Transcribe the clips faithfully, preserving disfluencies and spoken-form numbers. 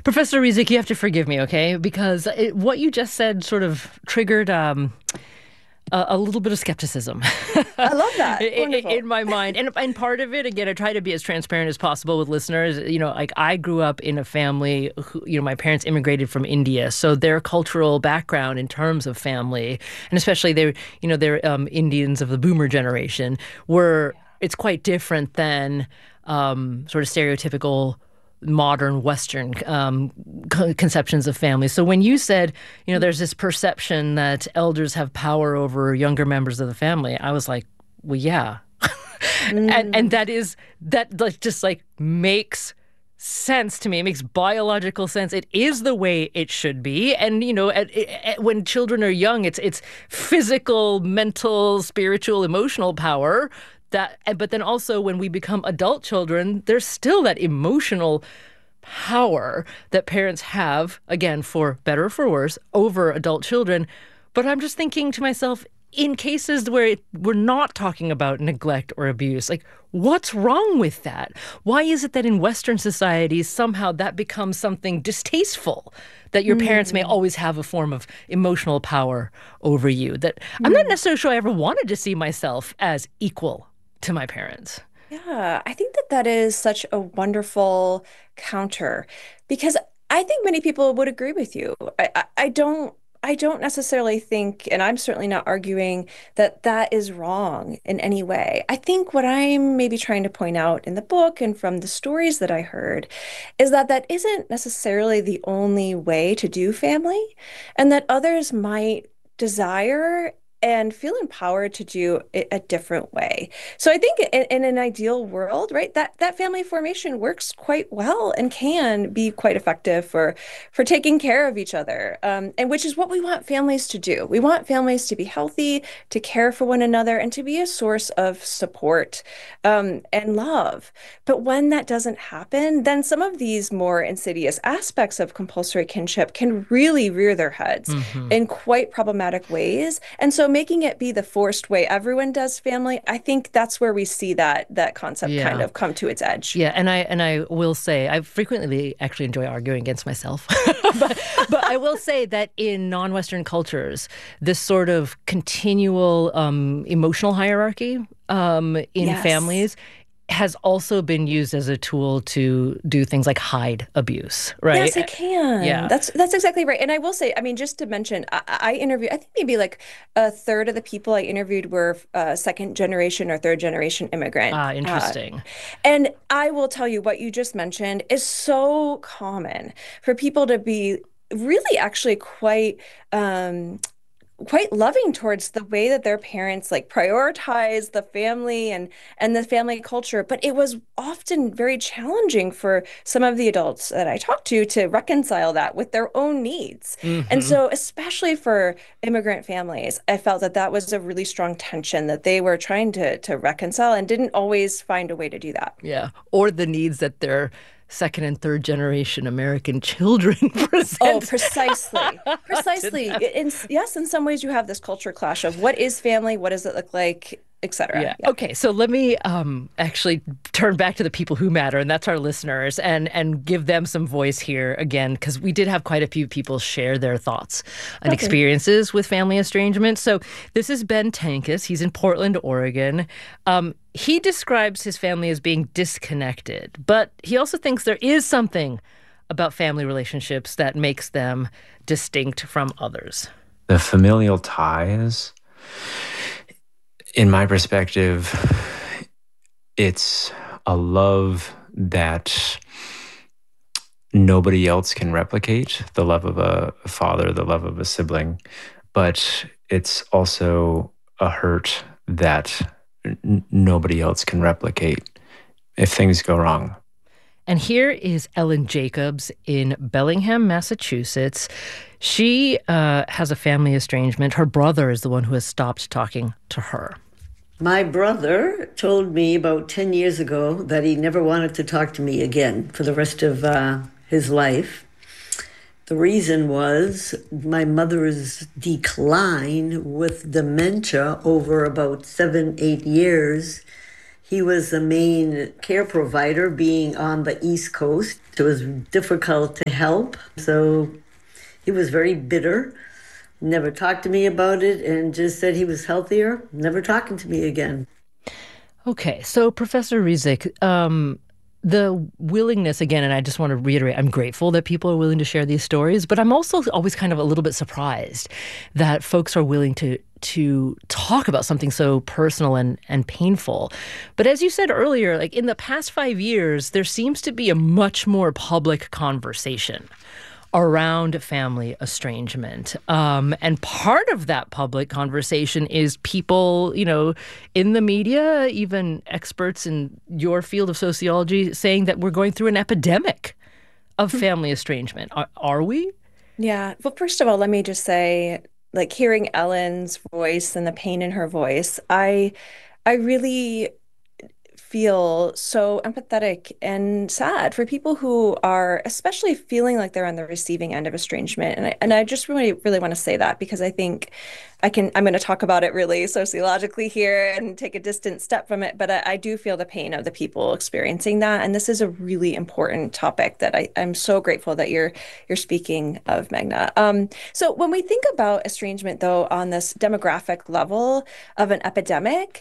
Professor Rizik, you have to forgive me, okay? Because it, what you just said sort of triggered um, a, a little bit of skepticism I love that. in Wonderful. my mind. And, and part of it, again, I try to be as transparent as possible with listeners. You know, like I grew up in a family who, you know, my parents immigrated from India. So their cultural background in terms of family, and especially they're, you know, they're um, Indians of the boomer generation, were, it's quite different than um, sort of stereotypical modern Western um, co- conceptions of family. So when you said, you know, there's this perception that elders have power over younger members of the family, I was like, well, yeah, and and Mm. that is that like just like makes sense to me. It makes biological sense. It is the way it should be. And you know, at, at, when children are young, it's it's physical, mental, spiritual, emotional power that. But then also when we become adult children, there's still that emotional power that parents have, again, for better or for worse, over adult children. But I'm just thinking to myself, in cases where it, we're not talking about neglect or abuse, like what's wrong with that? Why is it that in Western societies somehow that becomes something distasteful? That your parents may Mm. always have a form of emotional power over you. That I'm not Mm. necessarily sure I ever wanted to see myself as equal to my parents. Yeah, I think that that is such a wonderful counter because I think many people would agree with you. I, I, I don't I don't necessarily think, and I'm certainly not arguing that that is wrong in any way. I think what I'm maybe trying to point out in the book and from the stories that I heard is that that isn't necessarily the only way to do family, and that others might desire and feel empowered to do it a different way. So I think in, in an ideal world, right, that that family formation works quite well and can be quite effective for for taking care of each other, um, and which is what we want families to do. We want families to be healthy, to care for one another, and to be a source of support um, and love. But when that doesn't happen, then some of these more insidious aspects of compulsory kinship can really rear their heads Hmm. in quite problematic ways. And so making it be the forced way everyone does family, I think that's where we see that that concept kind Yeah. of come to its edge. Yeah, and I and I will say I frequently actually enjoy arguing against myself, but but I will say that in non-Western cultures, this sort of continual um, emotional hierarchy um, in Yes. families has also been used as a tool to do things like hide abuse, Yes, right? it can. Yeah. That's that's exactly right. And I will say, I mean, just to mention, I, I interviewed, I think maybe like a third of the people I interviewed were uh, second generation or third generation immigrant. Ah, Uh, interesting. and I will tell you what you just mentioned is so common for people to be really actually quite um, quite loving towards the way that their parents like prioritize the family and and the family culture, but it was often very challenging for some of the adults that I talked to to reconcile that with their own needs. And Hmm. so especially for immigrant families, I felt that that was a really strong tension that they were trying to to reconcile and didn't always find a way to do that. Yeah, or the needs that their second and third generation American children Oh, present precisely. to Precisely. them. In, yes, in some ways you have this culture clash of what is family, what does it look like, et cetera. Yeah. Yeah. Okay. So let me um, actually turn back to the people who matter, and that's our listeners, and and give them some voice here again, because we did have quite a few people share their thoughts and Lovely. experiences with family estrangement. So this is Ben Tankus. He's in Portland, Oregon. Um, he describes his family as being disconnected, but he also thinks there is something about family relationships that makes them distinct from others. The familial ties, in my perspective, it's a love that nobody else can replicate, the love of a father, the love of a sibling, but it's also a hurt that n- nobody else can replicate if things go wrong. And here is Ellen Jacobs in Bellingham, Massachusetts. She uh, has a family estrangement. Her brother is the one who has stopped talking to her. My brother told me about ten years ago that he never wanted to talk to me again for the rest of uh, his life. The reason was my mother's decline with dementia over about seven, eight years. He was the main care provider, being on the East Coast. It was difficult to help. So he was very bitter, never talked to me about it, and just said he was healthier, never talking to me again. Okay, so Professor Rezac, um, the willingness, again, and I just want to reiterate, I'm grateful that people are willing to share these stories, but I'm also always kind of a little bit surprised that folks are willing to to talk about something so personal and, and painful. But as you said earlier, like in the past five years, there seems to be a much more public conversation around family estrangement. Um, and part of that public conversation is people, you know, in the media, even experts in your field of sociology, saying that we're going through an epidemic of family estrangement. Are, are we? Yeah. Well, first of all, let me just say, like hearing Ellen's voice and the pain in her voice, I, I really feel so empathetic and sad for people who are especially feeling like they're on the receiving end of estrangement. And I, and I just really, really want to say that because I think I can, I'm going to talk about it really sociologically here and take a distant step from it. But I, I do feel the pain of the people experiencing that. And this is a really important topic that I, I'm so grateful that you're, you're speaking of, Meghna. Um, so when we think about estrangement, though, on this demographic level of an epidemic,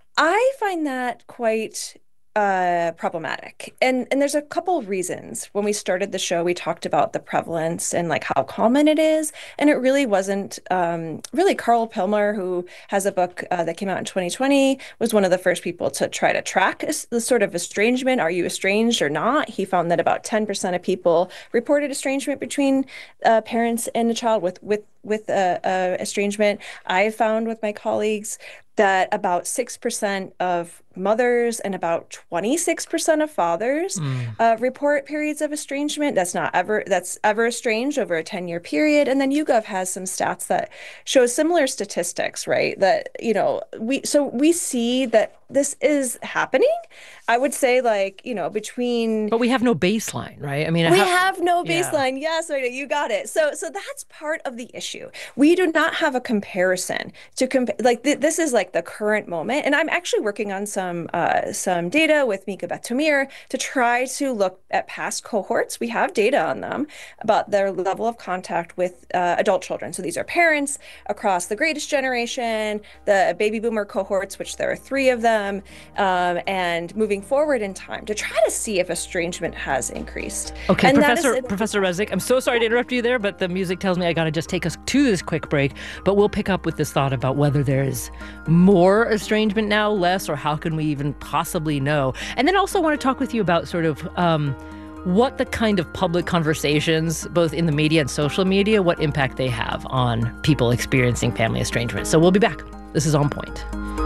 I find that quite uh, problematic. And and there's a couple of reasons. When we started the show, we talked about the prevalence and like how common it is. And it really wasn't, um, really Carl Pilmer, who has a book uh, that came out in twenty twenty, was one of the first people to try to track the sort of estrangement. Are you estranged or not? He found that about ten percent of people reported estrangement between uh, parents and a child with, with, with uh, uh, estrangement. I found with my colleagues that about six percent of mothers and about twenty-six percent of fathers mm. uh, report periods of estrangement. That's not ever, that's ever estranged over a ten-year period. And then YouGov has some stats that show similar statistics, right? That, you know, we, so we see that this is happening. I would say like, you know, between... But we have no baseline, right? I mean, we ha- have no baseline. Yeah. Yes, right, you got it. So so that's part of the issue. We do not have a comparison to compare. Like th- this is like the current moment. And I'm actually working on some uh, some data with Mika Betomir to try to look at past cohorts. We have data on them about their level of contact with uh, adult children. So these are parents across the greatest generation, the baby boomer cohorts, which there are three of them, um, and moving forward in time to try to see if estrangement has increased. Okay, and Professor is, Professor Rezac, I'm so sorry to interrupt you there, but the music tells me I got to just take us to this quick break. But we'll pick up with this thought about whether there is more estrangement now, less, or how can we even possibly know? And then also want to talk with you about sort of um, what the kind of public conversations, both in the media and social media, what impact they have on people experiencing family estrangement. So we'll be back. This is On Point.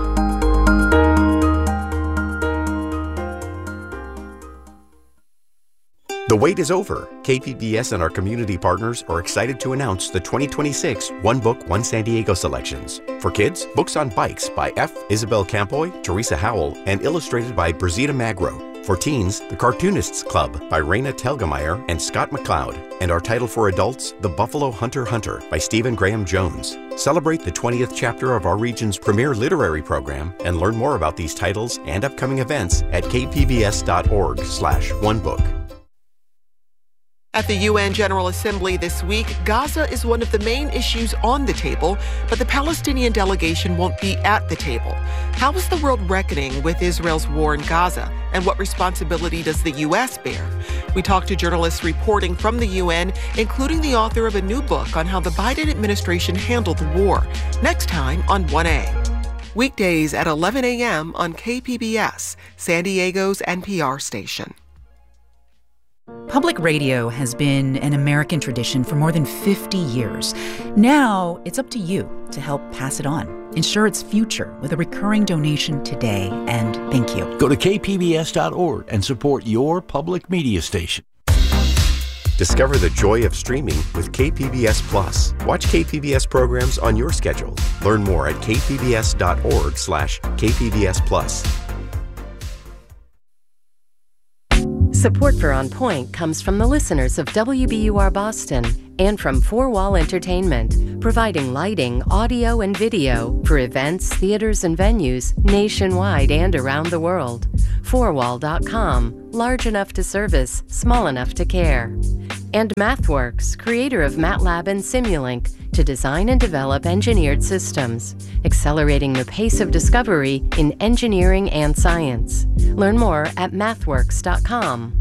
The wait is over. K P B S and our community partners are excited to announce the twenty twenty-six One Book, One San Diego selections. For kids, Books on Bikes by F. Isabel Campoy, Teresa Howell, and illustrated by Brizita Magro. For teens, The Cartoonists Club by Raina Telgemeier and Scott McCloud. And our title for adults, The Buffalo Hunter Hunter by Stephen Graham Jones. Celebrate the twentieth chapter of our region's premier literary program and learn more about these titles and upcoming events at kpbs.org slash onebook. At the U N General Assembly this week, Gaza is one of the main issues on the table, but the Palestinian delegation won't be at the table. How is the world reckoning with Israel's war in Gaza, and what responsibility does the U S bear? We talked to journalists reporting from the U N, including the author of a new book on how the Biden administration handled the war. Next time on one A. Weekdays at eleven a.m. on K P B S, San Diego's N P R station. Public radio has been an American tradition for more than fifty years. Now, it's up to you to help pass it on. Ensure its future with a recurring donation today, and thank you. Go to k p b s dot org and support your public media station. Discover the joy of streaming with K P B S Plus. Watch K P B S programs on your schedule. Learn more at kpbs.org slash kpbs plus. Support for On Point comes from the listeners of W B U R Boston and from Four Wall Entertainment, providing lighting, audio, and video for events, theaters, and venues nationwide and around the world. four wall dot com, large enough to service, small enough to care. And MathWorks, creator of MATLAB and Simulink, to design and develop engineered systems, accelerating the pace of discovery in engineering and science. Learn more at mathworks dot com.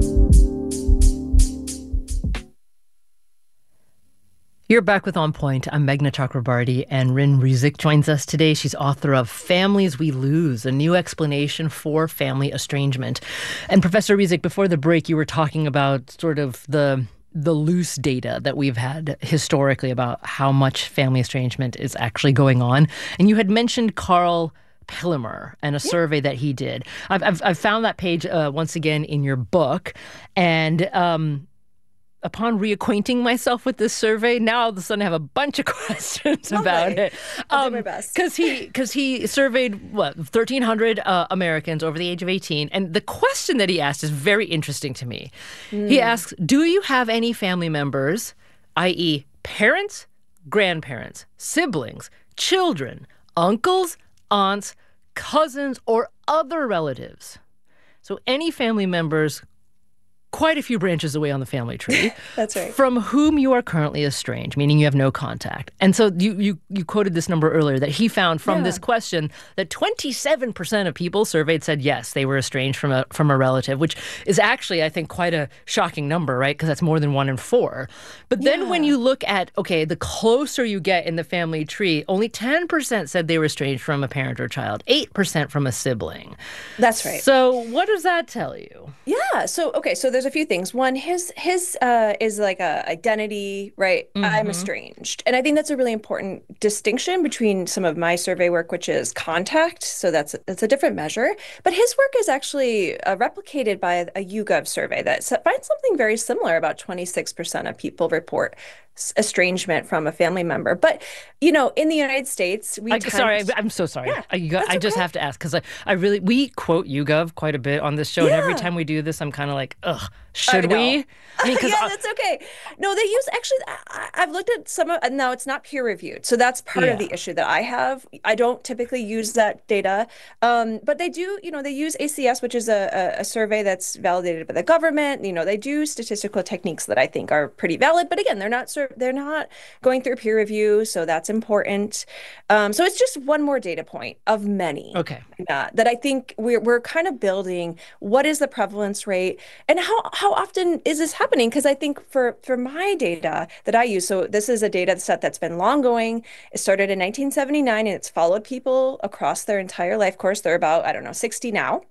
You're back with On Point. I'm Meghna Chakrabarty, and Rin Ruzek joins us today. She's author of Families We Lose, a new explanation for family estrangement. And Professor Ruzek, before the break, you were talking about sort of the the loose data that we've had historically about how much family estrangement is actually going on. And you had mentioned Karl Pillemer and a yeah. survey that he did. I've, I've, I've found that page uh, once again in your book. And um, upon reacquainting myself with this survey, now all of a sudden I have a bunch of questions Lovely. about it. I'll do my best. Because he, cause he surveyed, what, thirteen hundred uh, Americans over the age of eighteen. And the question that he asked is very interesting to me. Mm. He asks, do you have any family members, that is parents, grandparents, siblings, children, uncles, aunts, cousins, or other relatives? So any family members quite a few branches away on the family tree. That's right. From whom you are currently estranged, meaning you have no contact. And so you you, you quoted this number earlier that he found from yeah. this question that twenty-seven percent of people surveyed said yes, they were estranged from a from a relative, which is actually, I think, quite a shocking number, right? Because that's more than one in four. But then yeah. when you look at, okay, the closer you get in the family tree, only ten percent said they were estranged from a parent or child, eight percent from a sibling. That's right. So what does that tell you? Yeah. So, okay. So there's a few things. One, his his uh, is like a identity, right? Mm-hmm. I'm estranged. And I think that's a really important distinction between some of my survey work, which is contact. So that's, that's a different measure. But his work is actually uh, replicated by a YouGov survey that finds something very similar. About twenty-six percent of people report estrangement from a family member. But, you know, in the United States, we I, tend... Sorry, I, I'm so sorry. Yeah, I, you got, I just okay. have to ask because I, I really, we quote YouGov quite a bit on this show. Yeah. And every time we do this, I'm kind of like, ugh, should I we? I mean, yeah, I, that's okay. No, they use, actually, I, I've looked at some of, now it's not peer reviewed. So that's part yeah. of the issue that I have. I don't typically use that data. Um, but they do, you know, they use A C S, which is a, a, a survey that's validated by the government. You know, they do statistical techniques that I think are pretty valid. But again, they're not, they're not going through peer review. So that's important. Um, so it's just one more data point of many. Okay. Uh, that I think we're, we're kind of building. What is the prevalence rate and how, how often is this happening? Because I think for, for my data that I use, so this is a data set that's been long going. It started in nineteen seventy-nine and it's followed people across their entire life course. They're about, I don't know, sixty now.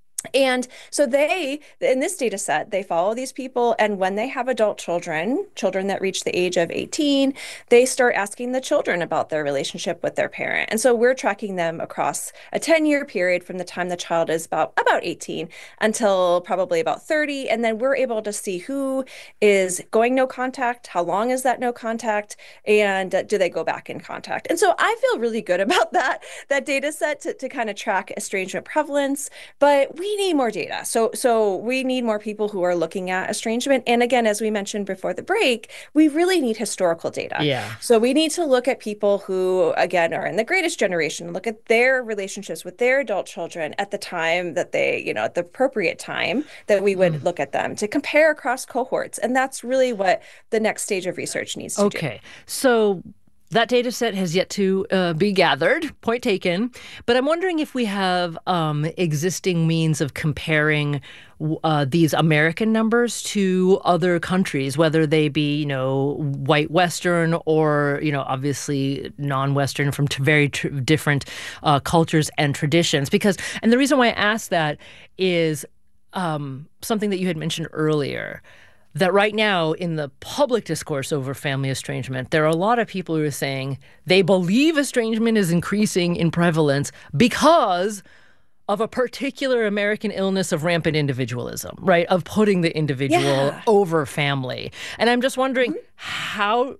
And so they, in this data set, they follow these people. And when they have adult children, children that reach the age of eighteen, they start asking the children about their relationship with their parent. And so we're tracking them across a ten year period from the time the child is about, about eighteen until probably about thirty. And then we're able to see who is going no contact, how long is that no contact, and uh, do they go back in contact? And so I feel really good about that, that data set to, to kind of track estrangement prevalence. But we need more data. So so we need more people who are looking at estrangement. And again, as we mentioned before the break, we really need historical data. Yeah. So we need to look at people who, again, are in the greatest generation, look at their relationships with their adult children at the time that they, you know, at the appropriate time that we would mm. look at them to compare across cohorts. And that's really what the next stage of research needs to okay. do. Okay. So that data set has yet to uh, be gathered, point taken. But I'm wondering if we have um, existing means of comparing uh, these American numbers to other countries, whether they be, you know, white Western or, you know, obviously non-Western from t- very t- different uh, cultures and traditions. Because, and the reason why I ask that is um, something that you had mentioned earlier, that right now in the public discourse over family estrangement, there are a lot of people who are saying they believe estrangement is increasing in prevalence because of a particular American illness of rampant individualism, right? Of putting the individual yeah. over family. And I'm just wondering, mm-hmm. how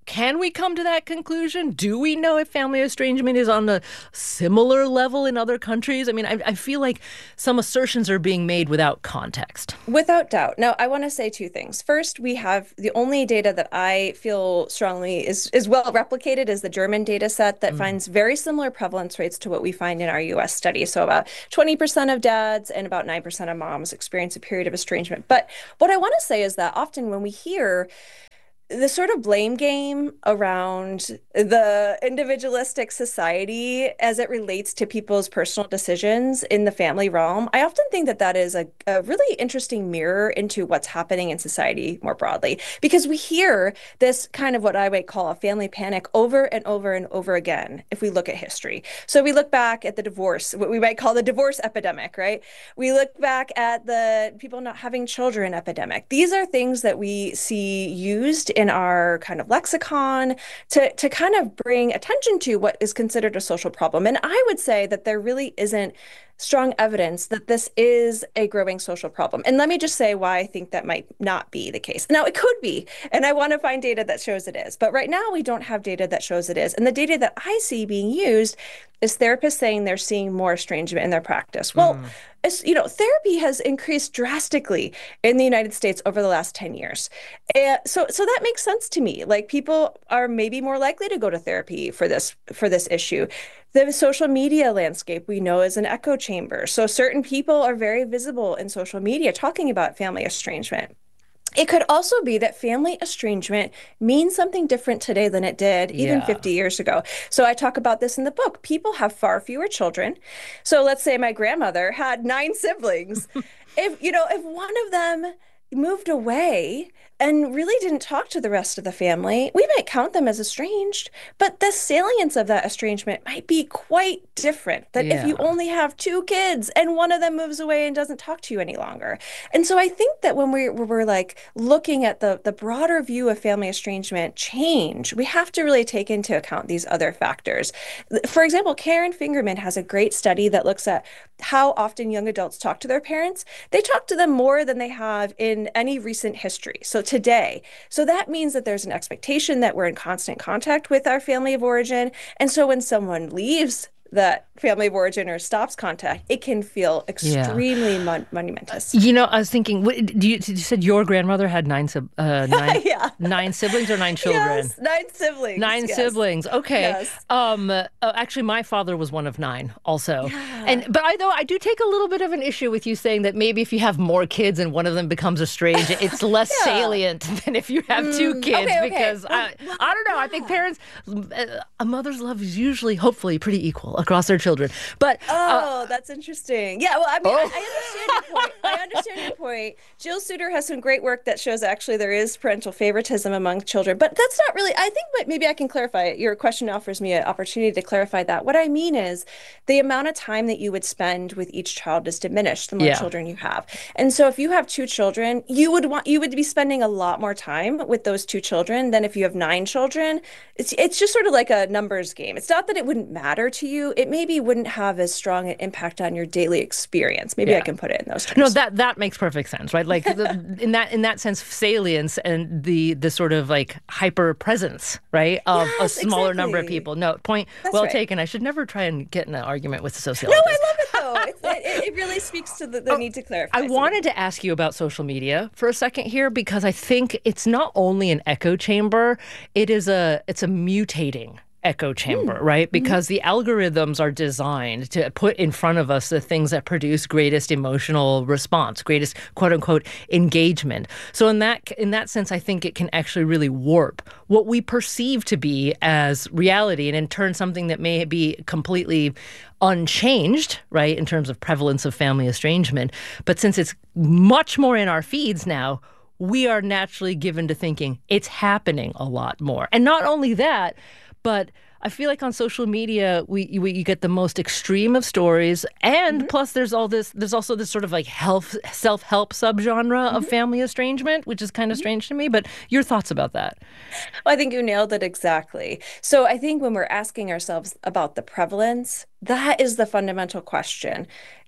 can we come to that conclusion? Do we know if family estrangement is on a similar level in other countries? I mean, I, I feel like some assertions are being made without context. Without doubt. Now, I want to say two things. First, we have the only data that I feel strongly is, is well replicated is the German data set that mm. finds very similar prevalence rates to what we find in our U S study. So about twenty percent of dads and about nine percent of moms experience a period of estrangement. But what I want to say is that often when we hear the sort of blame game around the individualistic society as it relates to people's personal decisions in the family realm, I often think that that is a, a really interesting mirror into what's happening in society more broadly, because we hear this kind of what I might call a family panic over and over and over again if we look at history. So we look back at the divorce, what we might call the divorce epidemic, right? We look back at the people not having children epidemic. These are things that we see used in our kind of lexicon to, to kind of bring attention to what is considered a social problem. And I would say that there really isn't strong evidence that this is a growing social problem. And let me just say why I think that might not be the case. Now, it could be, and I want to find data that shows it is. But right now, we don't have data that shows it is. And the data that I see being used is therapists saying they're seeing more estrangement in their practice. Well, mm. as, you know, therapy has increased drastically in the United States over the last ten years. And so so that makes sense to me. Like, people are maybe more likely to go to therapy for this for this issue. The social media landscape we know is an echo chamber. So certain people are very visible in social media talking about family estrangement. It could also be that family estrangement means something different today than it did even yeah. fifty years ago. So I talk about this in the book. People have far fewer children. So let's say my grandmother had nine siblings. If, you know, if one of them moved away and really didn't talk to the rest of the family, we might count them as estranged, but the salience of that estrangement might be quite different than yeah. if you only have two kids and one of them moves away and doesn't talk to you any longer. And so I think that when we're, we're like looking at the, the broader view of family estrangement change, we have to really take into account these other factors. For example, Karen Fingerman has a great study that looks at how often young adults talk to their parents. They talk to them more than they have in any recent history. So today. So that means that there's an expectation that we're in constant contact with our family of origin. And so when someone leaves that family of origin or stops contact, it can feel extremely yeah. mon- monumentous. You know, I was thinking, what, do you, you said your grandmother had nine, uh, nine, yeah. nine siblings or nine children? Yes, nine siblings. Nine yes. siblings. Okay. Yes. Um, uh, actually, my father was one of nine also. Yeah. And but I though I do take a little bit of an issue with you saying that maybe if you have more kids and one of them becomes estranged, it's less yeah. salient than if you have mm, two kids. Okay, okay. Because well, I, well, I don't know. yeah. I think parents, uh, a mother's love is usually, hopefully, pretty equal across their children. But oh, uh, that's interesting. Yeah, well, I mean, oh. I, I understand your point. I understand your point. Jill Suter has some great work that shows actually there is parental favoritism among children, but that's not really. I think what maybe I can clarify it. Your question offers me an opportunity to clarify that. What I mean is the amount of time that you would spend with each child is diminished the more yeah. children you have. And so if you have two children, you would want you would be spending a lot more time with those two children than if you have nine children. It's it's just sort of like a numbers game. It's not that it wouldn't matter to you. It maybe wouldn't have as strong an impact on your daily experience. Maybe yeah. I can put it in those terms. No, that that makes perfect sense, right? Like the, in that in that sense, salience and the the sort of like hyper presence, right, of yes, a smaller exactly. number of people. No, point That's well right. taken. I should never try and get in an argument with the sociologist. No, I love it though. It, it, it really speaks to the, the oh, need to clarify. I wanted to ask you about social media for a second here because I think it's not only an echo chamber; it is a it's a mutating echo chamber, mm. right? Because mm-hmm. the algorithms are designed to put in front of us the things that produce greatest emotional response, greatest quote unquote engagement. So in that in that sense, I think it can actually really warp what we perceive to be as reality and in turn something that may be completely unchanged, right, in terms of prevalence of family estrangement. But since it's much more in our feeds now, we are naturally given to thinking it's happening a lot more. And not only that, but I feel like on social media, we, we you get the most extreme of stories. And mm-hmm. plus, there's all this, there's also this sort of like health, self-help subgenre mm-hmm. of family estrangement, which is kind of mm-hmm. strange to me. But your thoughts about that? Well, I think you nailed it exactly. So I think when we're asking ourselves about the prevalence, that is the fundamental question.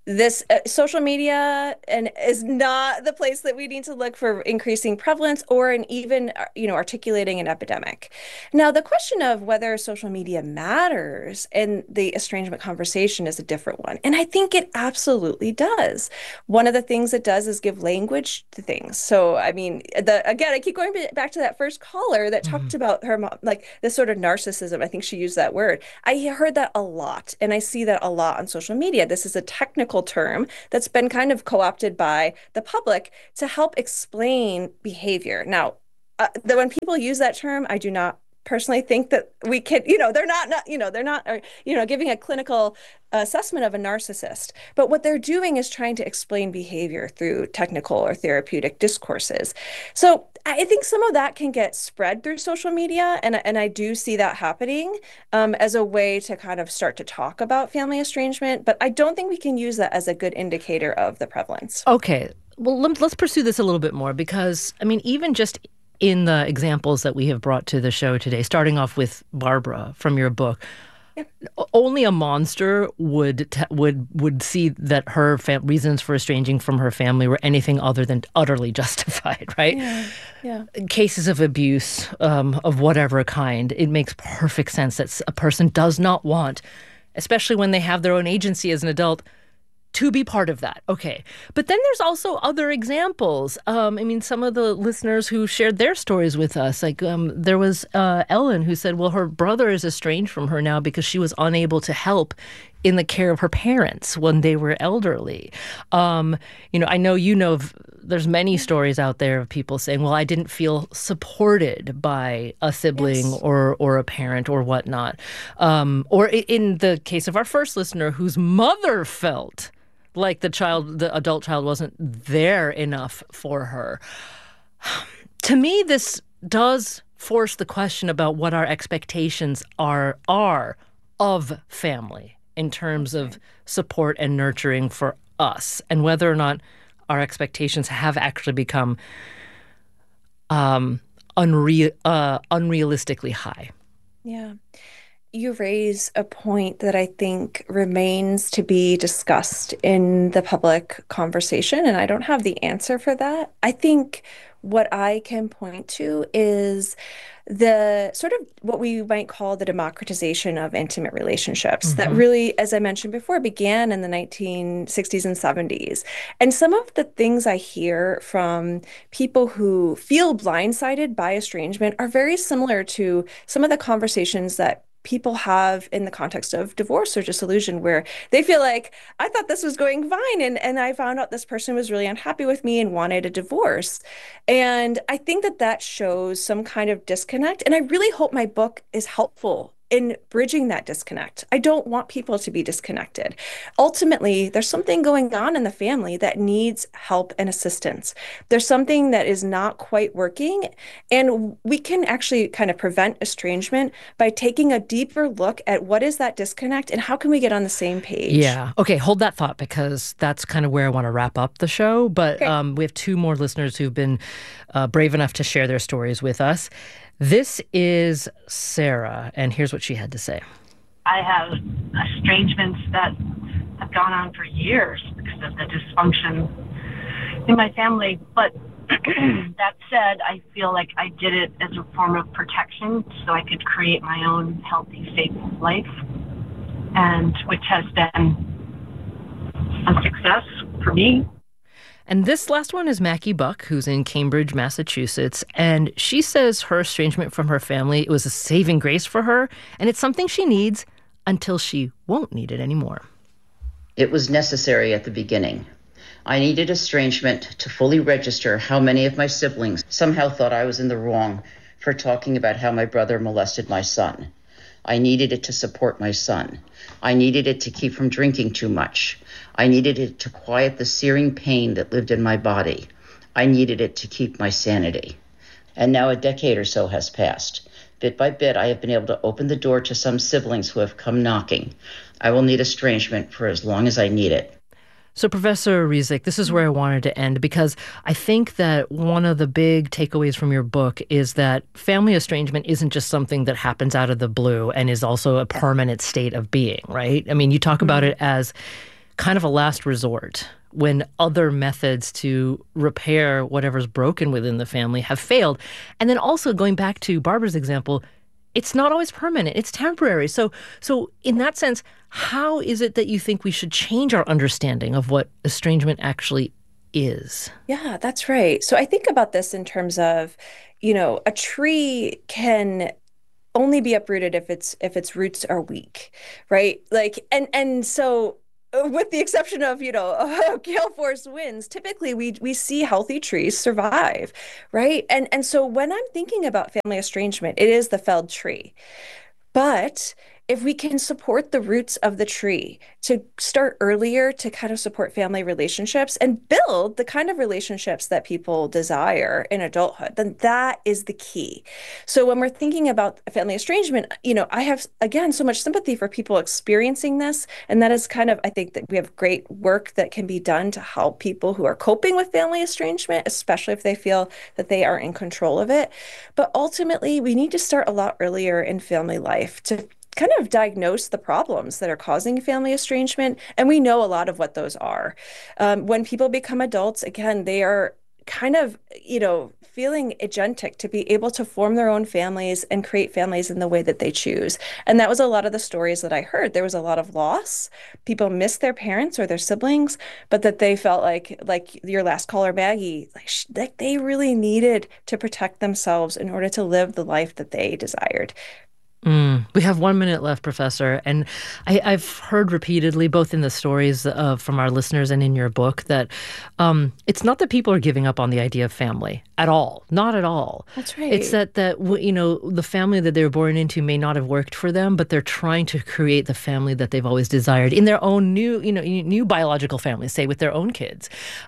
this uh, social media and is not the place that we need to look for increasing prevalence or an even, uh, you know, articulating an epidemic. Now, the question of whether social media matters in the estrangement conversation is a different one. And I think it absolutely does. One of the things it does is give language to things. So, I mean, the again, I keep going back to that first caller that mm-hmm. talked about her mom, like this sort of narcissism. I think she used that word. I heard that a lot, and I see that a lot on social media. This is a technical term that's been kind of co-opted by the public to help explain behavior. Now, uh, the, when people use that term, I do not personally think that we can, you know, they're not, not you know, they're not, or, you know, giving a clinical assessment of a narcissist. But what they're doing is trying to explain behavior through technical or therapeutic discourses. So I think some of that can get spread through social media. And, and I do see that happening um, as a way to kind of start to talk about family estrangement. But I don't think we can use that as a good indicator of the prevalence. Okay. Well, let's pursue this a little bit more because, I mean, even just in the examples that we have brought to the show today, starting off with Barbara from your book, yeah. only a monster would t- would would see that her fam- reasons for estranging from her family were anything other than utterly justified, right? Yeah. Yeah. Cases of abuse um, of whatever kind, it makes perfect sense that a person does not want, especially when they have their own agency as an adult, to be part of that. Okay. But then there's also other examples. Um, I mean, some of the listeners who shared their stories with us, like um, there was uh, Ellen who said, well, her brother is estranged from her now because she was unable to help in the care of her parents when they were elderly. Um, you know, I know you know of, there's many stories out there of people saying, well, I didn't feel supported by a sibling yes. or or a parent or whatnot. Um, or in the case of our first listener, whose mother felt like the child, the adult child wasn't there enough for her. To me, this does force the question about what our expectations are are of family in terms of support and nurturing for us, and whether or not our expectations have actually become um, unreal, uh, unrealistically high. Yeah. You raise a point that I think remains to be discussed in the public conversation, and I don't have the answer for that. I think what I can point to is the sort of what we might call the democratization of intimate relationships mm-hmm. that really, as I mentioned before, began in the nineteen sixties and seventies. And some of the things I hear from people who feel blindsided by estrangement are very similar to some of the conversations that people have in the context of divorce or dissolution, where they feel like, I thought this was going fine, and, and I found out this person was really unhappy with me and wanted a divorce. And I think that that shows some kind of disconnect. And I really hope my book is helpful in bridging that disconnect. I don't want people to be disconnected. Ultimately, there's something going on in the family that needs help and assistance. There's something that is not quite working, and we can actually kind of prevent estrangement by taking a deeper look at what is that disconnect and how can we get on the same page. Yeah. Okay, hold that thought, because that's kind of where I want to wrap up the show. But okay. um, we have two more listeners who've been uh, brave enough to share their stories with us. This is Sarah, and here's what she had to say. I have estrangements that have gone on for years because of the dysfunction in my family. But that said, I feel like I did it as a form of protection so I could create my own healthy, stable life, and which has been a success for me. And this last one is Mackie Buck, who's in Cambridge, Massachusetts. And she says her estrangement from her family, it was a saving grace for her. And it's something she needs until she won't need it anymore. It was necessary at the beginning. I needed estrangement to fully register how many of my siblings somehow thought I was in the wrong for talking about how my brother molested my son. I needed it to support my son. I needed it to keep from drinking too much. I needed it to quiet the searing pain that lived in my body. I needed it to keep my sanity. And now a decade or so has passed. Bit by bit, I have been able to open the door to some siblings who have come knocking. I will need estrangement for as long as I need it. So, Professor Rezac, this is where I wanted to end, because I think that one of the big takeaways from your book is that family estrangement isn't just something that happens out of the blue and is also a permanent state of being, right? I mean, you talk about it as kind of a last resort when other methods to repair whatever's broken within the family have failed. And then also going back to Barbara's example, it's not always permanent. It's temporary. So so in that sense, how is it that you think we should change our understanding of what estrangement actually is? Yeah, that's right. So I think about this in terms of, you know, a tree can only be uprooted if its if its roots are weak, right? Like, and and so with the exception of, you know, gale force winds, typically we we see healthy trees survive, right? And and so when I'm thinking about family estrangement, it is the felled tree. But if we can support the roots of the tree to start earlier to kind of support family relationships and build the kind of relationships that people desire in adulthood, then that is the key. So when we're thinking about family estrangement, you know, I have, again, so much sympathy for people experiencing this. And that is kind of, I think that we have great work that can be done to help people who are coping with family estrangement, especially if they feel that they are in control of it. But ultimately, we need to start a lot earlier in family life to kind of diagnose the problems that are causing family estrangement. And we know a lot of what those are. Um, when people become adults, again, they are kind of, you know, feeling agentic to be able to form their own families and create families in the way that they choose. And that was a lot of the stories that I heard. There was a lot of loss. People missed their parents or their siblings, but that they felt like, like your last caller, Maggie, like, sh- like they really needed to protect themselves in order to live the life that they desired. Mm. We have one minute left, Professor. And I, I've heard repeatedly, both in the stories uh, from our listeners and in your book, that um, it's not that people are giving up on the idea of family at all. Not at all. That's right. It's that, that you know, the family that they were born into may not have worked for them, but they're trying to create the family that they've always desired in their own new, you know, new biological family, say, with their own kids.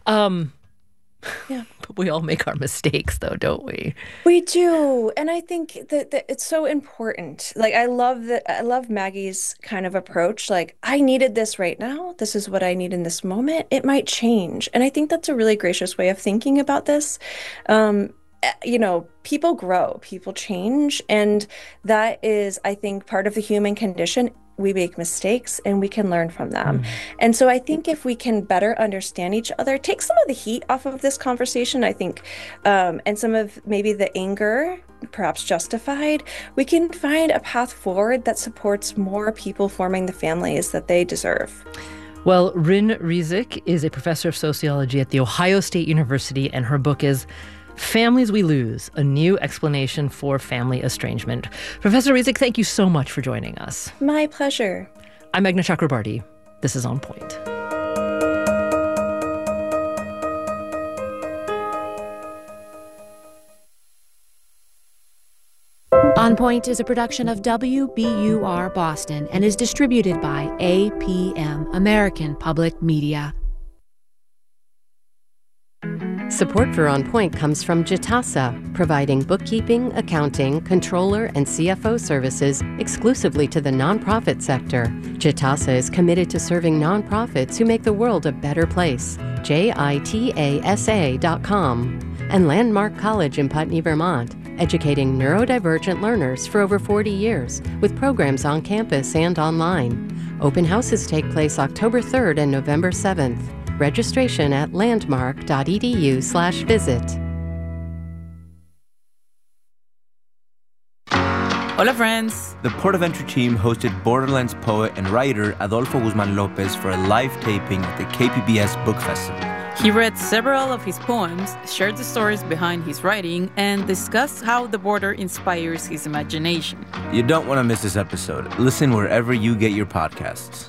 Um Yeah. But we all make our mistakes, though, don't we? We do. And I think that, that it's so important. Like, I love that. I love Maggie's kind of approach. Like, I needed this right now. This is what I need in this moment. It might change. And I think that's a really gracious way of thinking about this. Um, you know, people grow, people change. And that is, I think, part of the human condition. We make mistakes and we can learn from them. Mm. And so I think if we can better understand each other, take some of the heat off of this conversation, I think, um, and some of maybe the anger, perhaps justified, we can find a path forward that supports more people forming the families that they deserve. Well, Rin Rezic is a professor of sociology at The Ohio State University, and her book is Families We Lose, A New Explanation for Family Estrangement. Professor Rezic, thank you so much for joining us. My pleasure. I'm Meghna Chakrabarty. This is On Point. On Point is a production of W B U R Boston and is distributed by A P M, American Public Media. Support for On Point comes from Jitasa, providing bookkeeping, accounting, controller, and C F O services exclusively to the nonprofit sector. Jitasa is committed to serving nonprofits who make the world a better place. J I T A S A dot com. And Landmark College in Putney, Vermont, educating neurodivergent learners for over forty years, with programs on campus and online. Open houses take place October third and November seventh. Registration at landmark.edu slash visit. Hola, friends. The Port of Entry team hosted Borderlands poet and writer Adolfo Guzman Lopez for a live taping at the K P B S Book Festival. He read several of his poems, shared the stories behind his writing, and discussed how the border inspires his imagination. You don't want to miss this episode. Listen wherever you get your podcasts.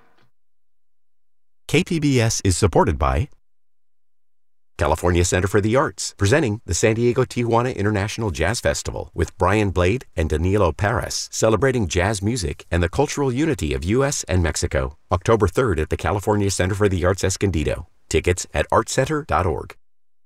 K P B S is supported by California Center for the Arts, presenting the San Diego Tijuana International Jazz Festival with Brian Blade and Danilo Paris, celebrating jazz music and the cultural unity of U S and Mexico. October third at the California Center for the Arts Escondido. Tickets at art center dot org.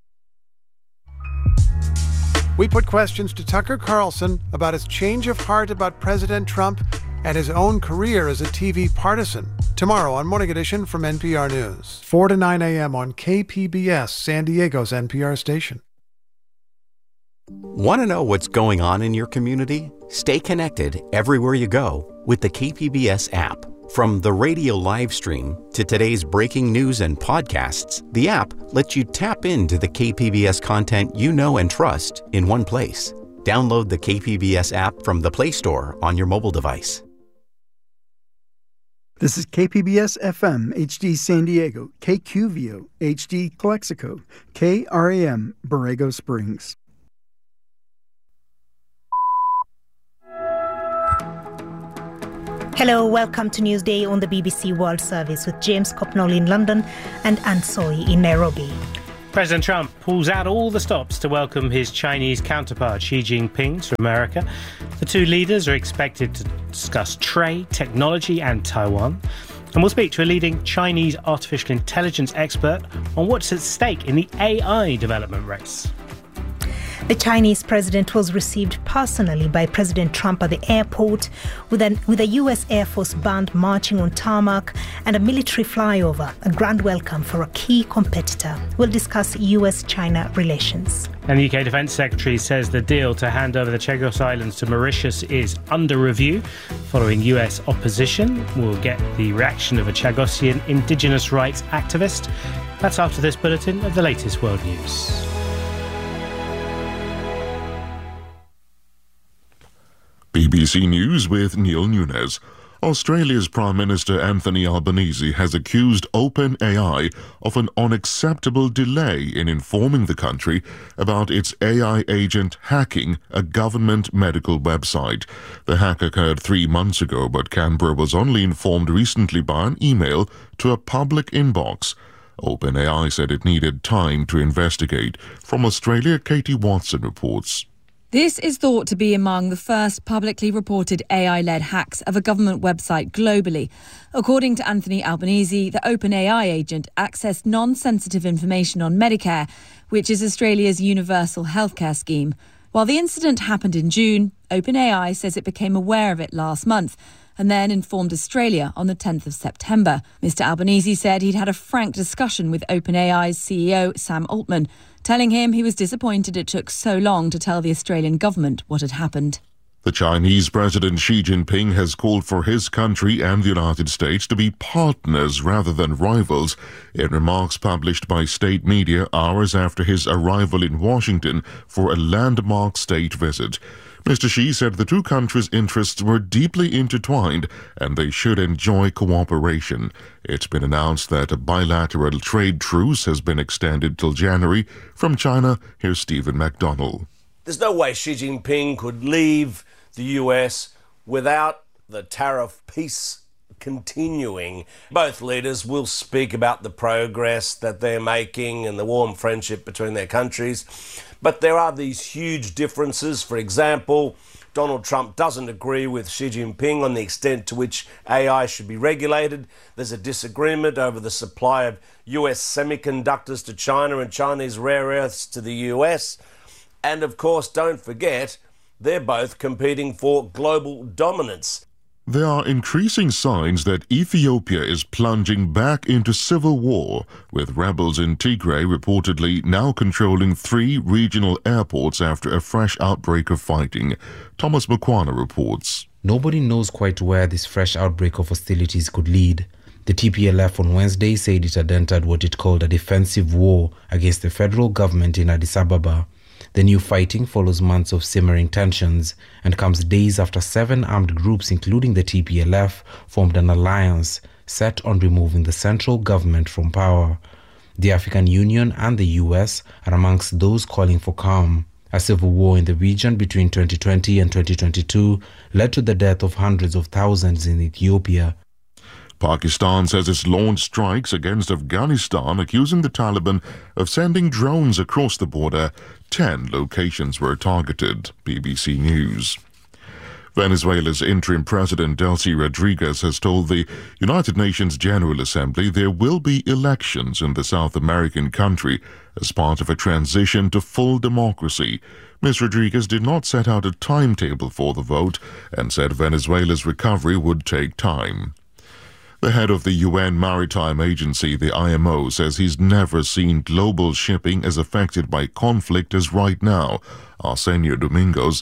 We put questions to Tucker Carlson about his change of heart about President Trump and his own career as a T V partisan. Tomorrow on Morning Edition from N P R News. four to nine a.m. on K P B S, San Diego's N P R station. Want to know what's going on in your community? Stay connected everywhere you go with the K P B S app. From the radio live stream to today's breaking news and podcasts, the app lets you tap into the K P B S content you know and trust in one place. Download the K P B S app from the Play Store on your mobile device. This is K P B S F M H D San Diego, K Q V O H D Calexico, K R A M Borrego Springs. Hello, welcome to Newsday on the B B C World Service with James Copnall in London and Anne Soy in Nairobi. President Trump pulls out all the stops to welcome his Chinese counterpart Xi Jinping to America. The two leaders are expected to discuss trade, technology and Taiwan. And we'll speak to a leading Chinese artificial intelligence expert on what's at stake in the A I development race. The Chinese president was received personally by President Trump at the airport with, an, with a U S Air Force band marching on tarmac and a military flyover, a grand welcome for a key competitor. We'll discuss U S China relations. And the U K Defence Secretary says the deal to hand over the Chagos Islands to Mauritius is under review following U S opposition. We'll get the reaction of a Chagosian indigenous rights activist. That's after this bulletin of the latest world news. B B C News with Neil Nunes. Australia's Prime Minister Anthony Albanese has accused OpenAI of an unacceptable delay in informing the country about its A I agent hacking a government medical website. The hack occurred three months ago, but Canberra was only informed recently by an email to a public inbox. OpenAI said it needed time to investigate. From Australia, Katie Watson reports. This is thought to be among the first publicly reported A I-led hacks of a government website globally. According to Anthony Albanese, the OpenAI agent accessed non-sensitive information on Medicare, which is Australia's universal healthcare scheme. While the incident happened in June, OpenAI says it became aware of it last month and then informed Australia on the tenth of September. Mister Albanese said he'd had a frank discussion with OpenAI's C E O, Sam Altman, telling him he was disappointed it took so long to tell the Australian government what had happened. The Chinese President Xi Jinping has called for his country and the United States to be partners rather than rivals in remarks published by state media hours after his arrival in Washington for a landmark state visit. Mister Xi said the two countries' interests were deeply intertwined and they should enjoy cooperation. It's been announced that a bilateral trade truce has been extended till January. From China, here's Stephen McDonnell. There's no way Xi Jinping could leave the U S without the tariff peace continuing. Both leaders will speak about the progress that they're making and the warm friendship between their countries. But there are these huge differences. For example, Donald Trump doesn't agree with Xi Jinping on the extent to which A I should be regulated. There's a disagreement over the supply of U S semiconductors to China and Chinese rare earths to the U S. And of course, don't forget, they're both competing for global dominance. There are increasing signs that Ethiopia is plunging back into civil war, with rebels in Tigray reportedly now controlling three regional airports after a fresh outbreak of fighting. Thomas Mukwana reports. Nobody knows quite where this fresh outbreak of hostilities could lead. The T P L F on Wednesday said it had entered what it called a defensive war against the federal government in Addis Ababa. The new fighting follows months of simmering tensions and comes days after seven armed groups, including the T P L F, formed an alliance set on removing the central government from power. The African Union and the U S are amongst those calling for calm. A civil war in the region between twenty twenty and twenty twenty-two led to the death of hundreds of thousands in Ethiopia. Pakistan says it's launched strikes against Afghanistan, accusing the Taliban of sending drones across the border. Ten locations were targeted. B B C News. Venezuela's interim president, Delcy Rodriguez, has told the United Nations General Assembly there will be elections in the South American country as part of a transition to full democracy. Miz Rodriguez did not set out a timetable for the vote and said Venezuela's recovery would take time. The head of the U N Maritime Agency, the I M O, says he's never seen global shipping as affected by conflict as right now. Arsenio Domingos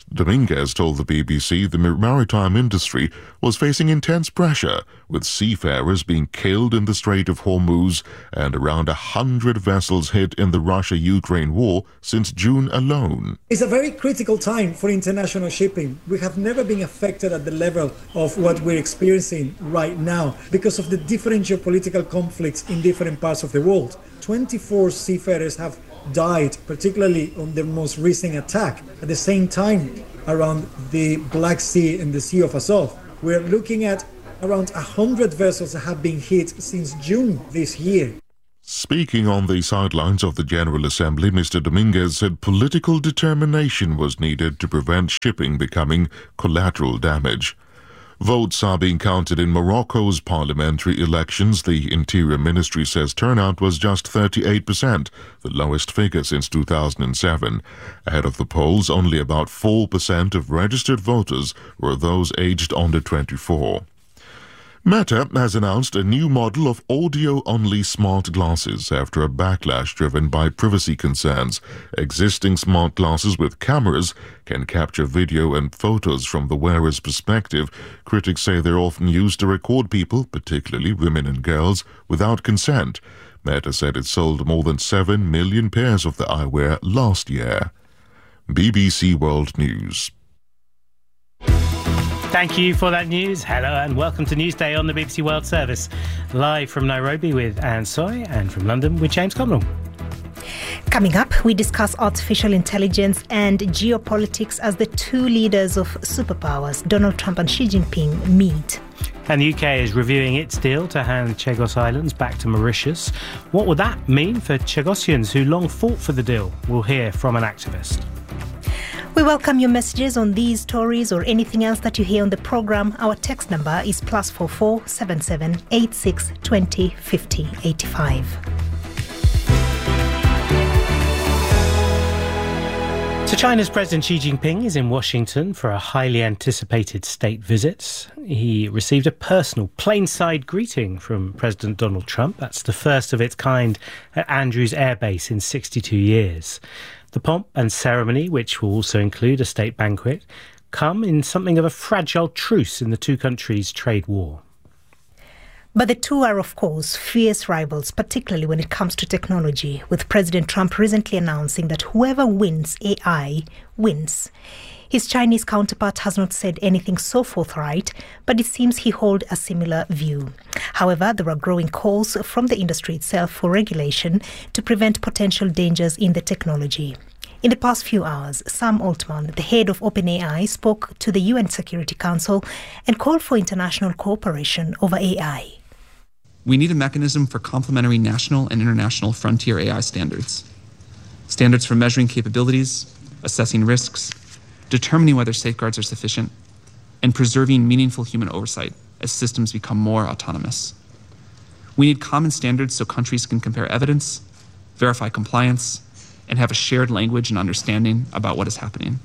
Dominguez told the B B C the maritime industry was facing intense pressure, with seafarers being killed in the Strait of Hormuz and around a hundred vessels hit in the Russia-Ukraine war since June alone. It's a very critical time for international shipping. We have never been affected at the level of what we're experiencing right now because of the different geopolitical conflicts in different parts of the world. twenty-four seafarers have died, particularly on the most recent attack. At the same time, around the Black Sea and the Sea of Azov, we're looking at around one hundred vessels that have been hit since June this year. Speaking on the sidelines of the General Assembly, Mister Dominguez said political determination was needed to prevent shipping becoming collateral damage. Votes are being counted in Morocco's parliamentary elections. The Interior Ministry says turnout was just thirty-eight percent, the lowest figure since two thousand seven. Ahead of the polls, only about four percent of registered voters were those aged under twenty-four. Meta has announced a new model of audio-only smart glasses after a backlash driven by privacy concerns. Existing smart glasses with cameras can capture video and photos from the wearer's perspective. Critics say they're often used to record people, particularly women and girls, without consent. Meta said it sold more than seven million pairs of the eyewear last year. B B C World News. Thank you for that news. Hello and welcome to Newsday on the B B C World Service. Live from Nairobi with Anne Soy and from London with James Connell. Coming up, we discuss artificial intelligence and geopolitics as the two leaders of superpowers, Donald Trump and Xi Jinping, meet. And the U K is reviewing its deal to hand Chagos Islands back to Mauritius. What would that mean for Chagosians who long fought for the deal? We'll hear from an activist. We welcome your messages on these stories or anything else that you hear on the programme. Our text number is plus four four seven seven eight six twenty fifty eighty five. So China's President Xi Jinping is in Washington for a highly anticipated state visit. He received a personal plainside greeting from President Donald Trump. That's the first of its kind at Andrews Air Base in sixty-two years. The pomp and ceremony, which will also include a state banquet, come in something of a fragile truce in the two countries' trade war. But the two are, of course, fierce rivals, particularly when it comes to technology, with President Trump recently announcing that whoever wins A I wins. His Chinese counterpart has not said anything so forthright, but it seems he holds a similar view. However, there are growing calls from the industry itself for regulation to prevent potential dangers in the technology. In the past few hours, Sam Altman, the head of OpenAI, spoke to the U N Security Council and called for international cooperation over A I. We need a mechanism for complementary national and international frontier A I standards. Standards for measuring capabilities, assessing risks, determining whether safeguards are sufficient, and preserving meaningful human oversight as systems become more autonomous. We need common standards so countries can compare evidence, verify compliance, and have a shared language and understanding about what is happening.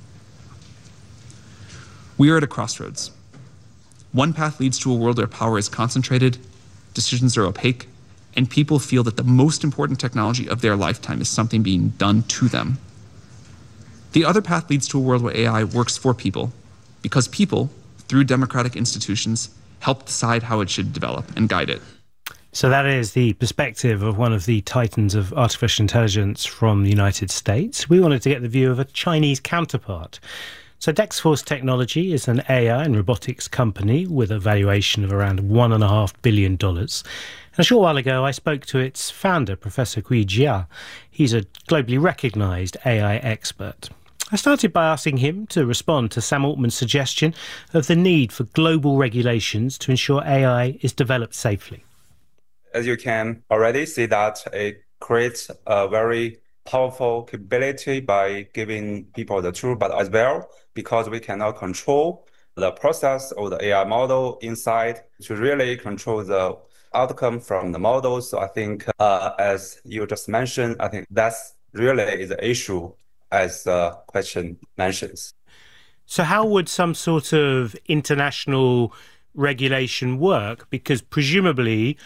We are at a crossroads. One path leads to a world where power is concentrated, decisions are opaque, and people feel that the most important technology of their lifetime is something being done to them. The other path leads to a world where A I works for people, because people, through democratic institutions, help decide how it should develop and guide it. So that is the perspective of one of the titans of artificial intelligence from the United States. We wanted to get the view of a Chinese counterpart. So Dexforce Technology is an A I and robotics company with a valuation of around one point five billion dollars. And a short while ago, I spoke to its founder, Professor Gui Jia. He's a globally recognised A I expert. I started by asking him to respond to Sam Altman's suggestion of the need for global regulations to ensure A I is developed safely. As you can already see that it creates a very powerful capability by giving people the tool, but as well, because we cannot control the process of the A I model inside to really control the outcome from the model. So I think, uh, as you just mentioned, I think that's really the issue as the question mentions. So how would some sort of international regulation work? Because presumably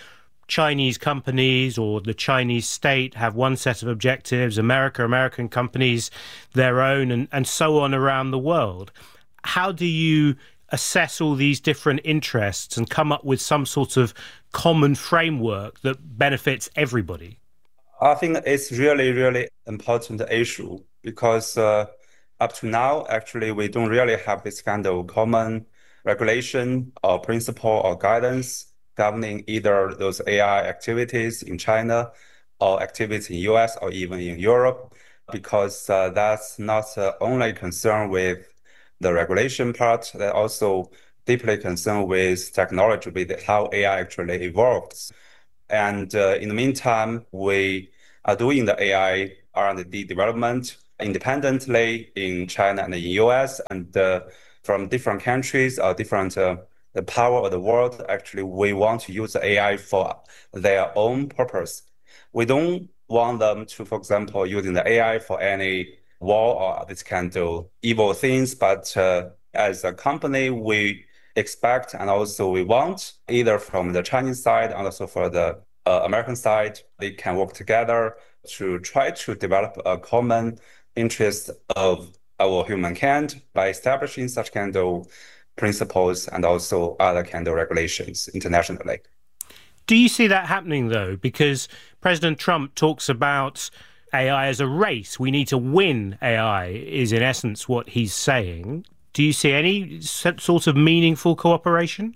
Chinese companies or the Chinese state have one set of objectives, America, American companies, their own, and, and so on around the world. How do you assess all these different interests and come up with some sort of common framework that benefits everybody? I think it's really, really important issue because uh, up to now, actually, we don't really have this kind of common regulation or principle or guidance governing either those A I activities in China or activities in U S or even in Europe, because uh, that's not uh, only concerned with the regulation part, that also deeply concerned with technology, with how A I actually evolves. And uh, in the meantime, we are doing the A I R and D development independently in China and in the U S, and uh, from different countries or different uh, the power of the world, actually, we want to use the A I for their own purpose. We don't want them to, for example, using the A I for any war or this kind of evil things, but uh, as a company, we expect and also we want, either from the Chinese side and also for the uh, American side, they can work together to try to develop a common interest of our humankind by establishing such kind of principles and also other kind of regulations internationally. Do you see that happening, though? Because President Trump talks about A I as a race. We need to win A I, is in essence what he's saying. Do you see any sort of meaningful cooperation?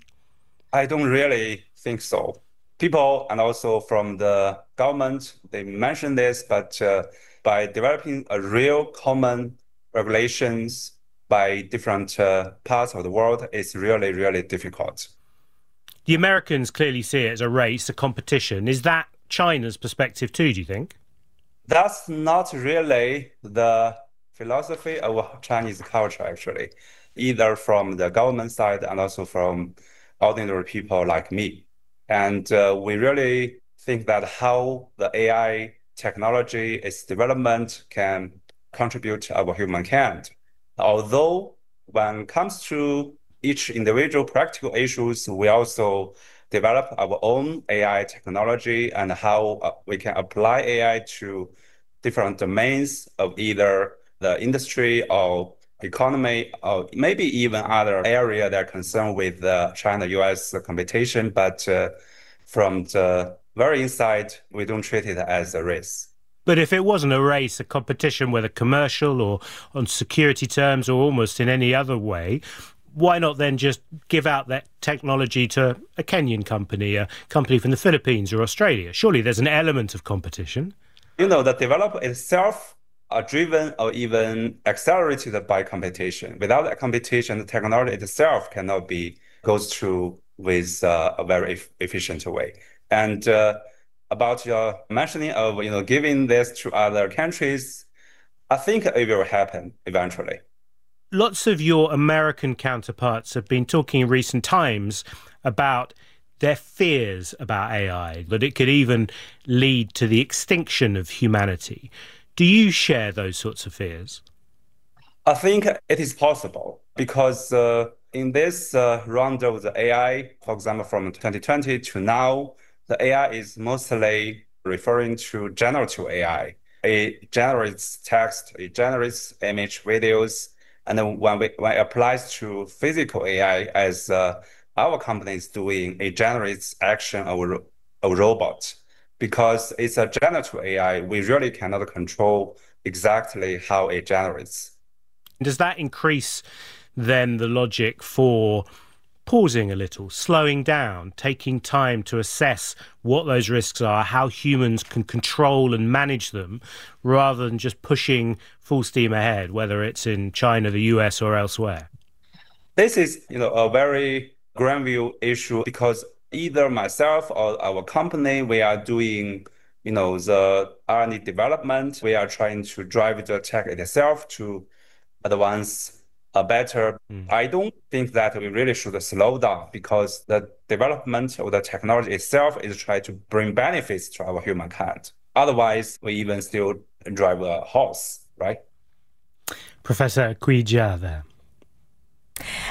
I don't really think so. People and also from the government, they mention this, but uh, by developing a real common regulations by different uh, parts of the world, it's really, really difficult. The Americans clearly see it as a race, a competition. Is that China's perspective too, do you think? That's not really the philosophy of Chinese culture, actually, either from the government side and also from ordinary people like me. And uh, we really think that how the A I technology, its development can contribute to our humankind. Although when it comes to each individual practical issues, we also develop our own A I technology and how uh, we can apply A I to different domains of either the industry or economy, or maybe even other area that are concerned with the China-U S competition. But uh, from the very inside, we don't treat it as a race. But if it wasn't a race, a competition, whether commercial or on security terms or almost in any other way, why not then just give out that technology to a Kenyan company, a company from the Philippines or Australia? Surely there's an element of competition. You know, the development itself are driven or even accelerated by competition. Without that competition, the technology itself cannot be goes through with uh, a very e- efficient way. And uh, about your mentioning of, you know, giving this to other countries, I think it will happen eventually. Lots of your American counterparts have been talking in recent times about their fears about A I, that it could even lead to the extinction of humanity. Do you share those sorts of fears? I think it is possible because uh, in this uh, round of the A I, for example, from twenty twenty to now, the A I is mostly referring to generative A I. It generates text, it generates image, videos, and then when, we, when it applies to physical A I, as uh, our company is doing, it generates action of a robot. Because it's a generative A I, we really cannot control exactly how it generates. Does that increase then the logic for pausing a little, slowing down, taking time to assess what those risks are, how humans can control and manage them, rather than just pushing full steam ahead, whether it's in China, the U S or elsewhere? This is, you know, a very grand view issue because either myself or our company, we are doing, you know, the R and D development. We are trying to drive the tech itself to advance a better. Mm. I don't think that we really should slow down because the development of the technology itself is trying to bring benefits to our humankind. Otherwise, we even still drive a horse, right? Professor Cui Jia there.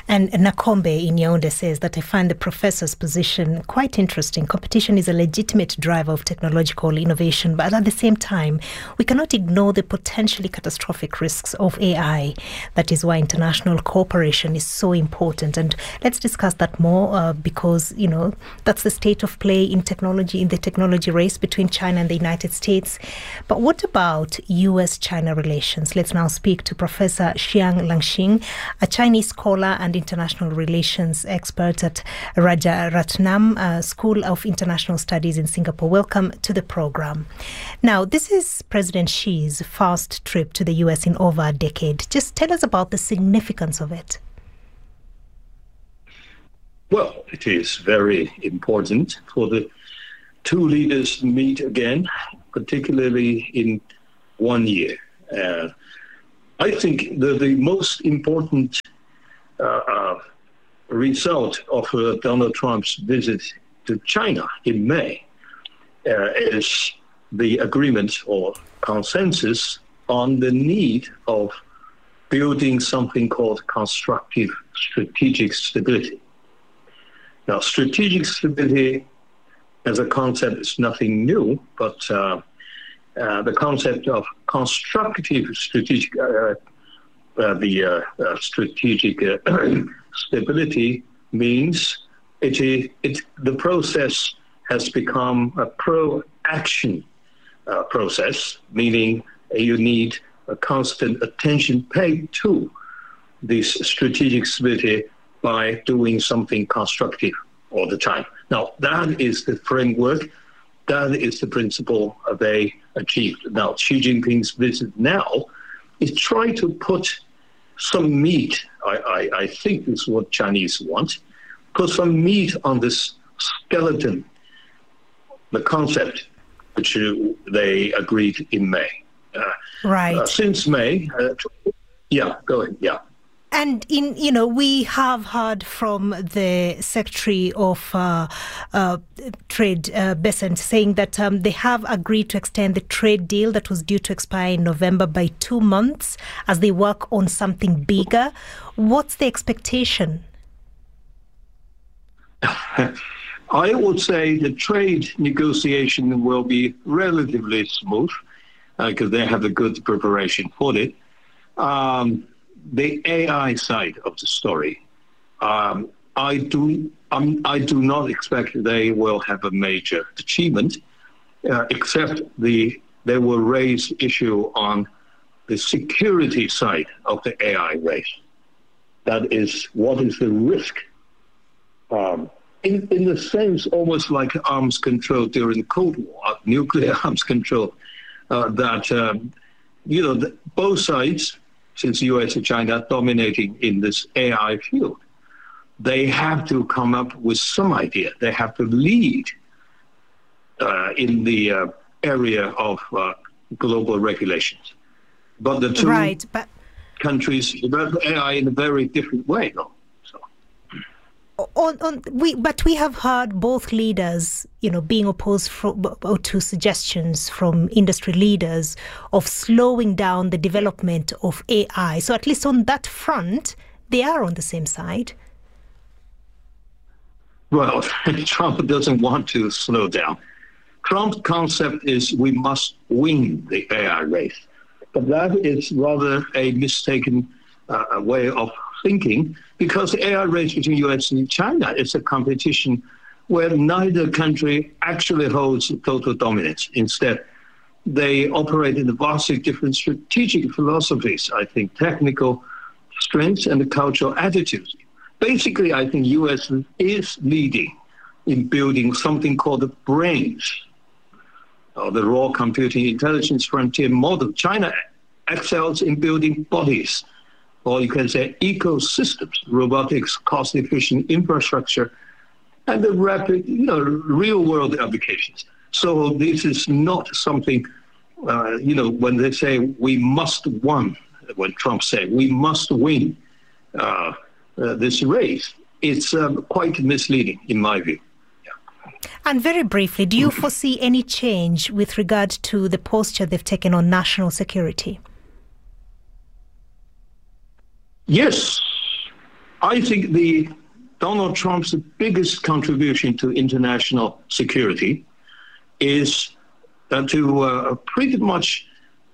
And Nakombe in Yaounde says that I find the professor's position quite interesting. Competition is a legitimate driver of technological innovation, but at the same time, we cannot ignore the potentially catastrophic risks of A I. That is why international cooperation is so important. And let's discuss that more uh, because, you know, that's the state of play in technology, in the technology race between China and the United States. But what about U S China relations? Let's now speak to Professor Xiang Langxing, a Chinese scholar and international relations expert at Rajaratnam uh, School of International Studies in Singapore. Welcome to the program. Now, this is President Xi's first trip to the U S in over a decade. Just tell us about the significance of it. Well, it is very important for the two leaders to meet again, particularly in one year. Uh, I think the, the most important uh, uh, result of uh, Donald Trump's visit to China in May uh, is the agreement or consensus on the need of building something called constructive strategic stability. Now, strategic stability as a concept is nothing new, but uh, uh, the concept of constructive strategic, uh, uh, the uh, uh, strategic uh, stability means it, it the process has become a pro-action uh, process, meaning you need a constant attention paid to this strategic stability by doing something constructive all the time. Now, that is the framework, that is the principle they achieved. Now, Xi Jinping's visit now is trying to put some meat, I, I, I think is what Chinese want, put some meat on this skeleton, the concept which they agreed in May. Uh, right. Uh, since May, uh, yeah, go ahead, yeah. And in you know we have heard from the Secretary of uh, uh, Trade, uh, Bessent, saying that um, they have agreed to extend the trade deal that was due to expire in November by two months as they work on something bigger. What's the expectation? I would say the trade negotiation will be relatively smooth because uh, they have a good preparation for it. Um, The A I side of the story, um, I do um, I do not expect they will have a major achievement, uh, except the they will raise issue on the security side of the A I race. That is, what is the risk? Um, in in the sense, almost like arms control during the Cold War, nuclear arms control, uh, that um, you know the, both sides. Since U S and China are dominating in this A I field, they have to come up with some idea. They have to lead uh, in the uh, area of uh, global regulations. But the two right, but... countries develop A I in a very different way, though. So. On, on, we, but we have heard both leaders, you know, being opposed for, to suggestions from industry leaders of slowing down the development of A I. So at least on that front, they are on the same side. Well, Trump doesn't want to slow down. Trump's concept is we must win the A I race. But that is rather a mistaken uh, way of thinking, because the A I race between U S and China is a competition where neither country actually holds total dominance. Instead, they operate in a vastly different strategic philosophies, I think, technical strengths and cultural attitudes. Basically, I think U S is leading in building something called the brains, or the raw computing intelligence frontier model. China excels in building bodies, or you can say ecosystems, robotics, cost-efficient infrastructure, and the rapid, you know, real-world applications. So this is not something, uh, you know, when they say we must win, when Trump said we must win uh, uh, this race, it's um, quite misleading in my view. And very briefly, do you foresee any change with regard to the posture they've taken on national security? Yes, I think the Donald Trump's biggest contribution to international security is uh, to uh, pretty much